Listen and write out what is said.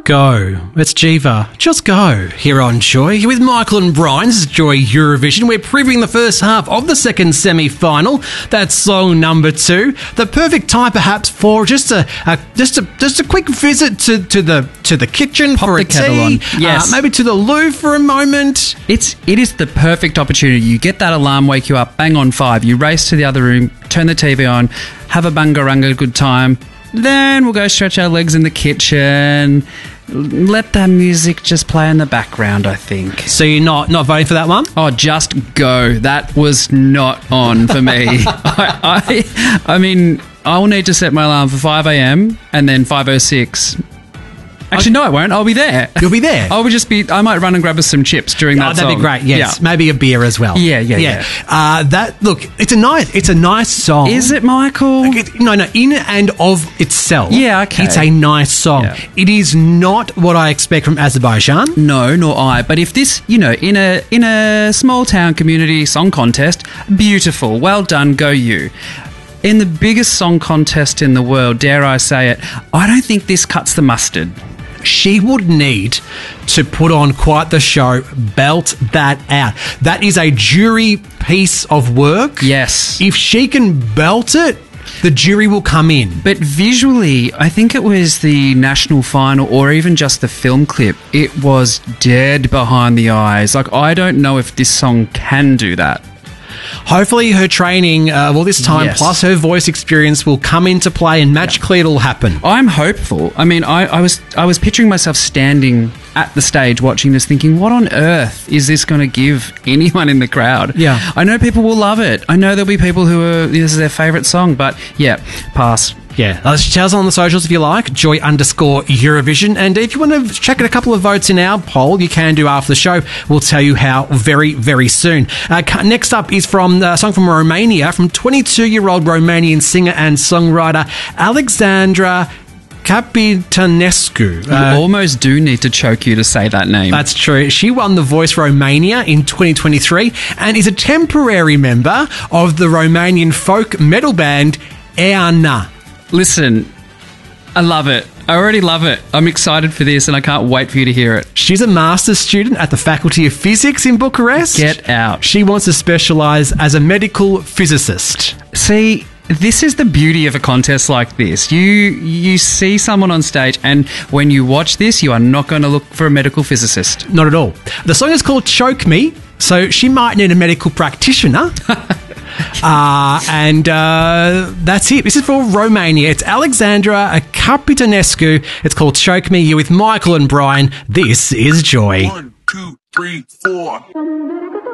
go. It's Jiva. Just go. Here on Joy. Here with Michael and Brian. This is Joy Eurovision. We're previewing the first half of the second semi-final. That's song number 2. The perfect time, perhaps, for just a quick visit to the kitchen. Pop for the a kettle tea. on. Yes. Maybe to the loo for a moment. It is the perfect opportunity. You get that alarm, wake you up, bang on 5. You race to the other room, turn the TV on, have a bangaranga good time. Then we'll go stretch our legs in the kitchen. Let that music just play in the background, I think. So you're not voting for that one? Oh, just go. That was not on for me. I mean, I'll need to set my alarm for 5 a.m. and then 5:06. Actually, no, I won't. I'll be there. You'll be there? I might run and grab us some chips during that song. That'd be great, yes. Yeah. Maybe a beer as well. Yeah. Look, it's a nice song. Is it, Michael? No, in and of itself. Yeah, okay. It's a nice song. Yeah. It is not what I expect from Azerbaijan. No, nor I. But if this, in a small town community song contest, beautiful. Well done, go you. In the biggest song contest in the world, dare I say it, I don't think this cuts the mustard. She would need to put on quite the show, belt that out. That is a jury piece of work. Yes. If she can belt it, the jury will come in. But visually, I think it was the national final or even just the film clip. It was dead behind the eyes. Like, I don't know if this song can do that. Hopefully her training, this time, Yes. plus her voice experience will come into play and magically it'll happen. I'm hopeful. I mean, I was picturing myself standing at the stage watching this thinking, what on earth is this going to give anyone in the crowd? Yeah. I know people will love it. I know there'll be people this is their favourite song, but yeah, pass. Yeah, tell us on the socials if you like, Joy_Eurovision. And if you want to check a couple of votes in our poll, you can do after the show. We'll tell you how very, very soon. Next up is from a song from Romania, from 22-year-old Romanian singer and songwriter Alexandra Capitanescu. You almost do need to choke you to say that name. That's true. She won The Voice Romania in 2023 and is a temporary member of the Romanian folk metal band Eana. Listen, I love it. I already love it. I'm excited for this and I can't wait for you to hear it. She's a master's student at the Faculty of Physics in Bucharest. Get out. She wants to specialise as a medical physicist. See, this is the beauty of a contest like this. You see someone on stage and when you watch this, you are not going to look for a medical physicist. Not at all. The song is called Choke Me, so she might need a medical practitioner. That's it. This is for Romania. It's Alexandra Capitanescu. It's called Choke Me. You're with Michael and Brian. This is Joy. 1, 2, 3, 4.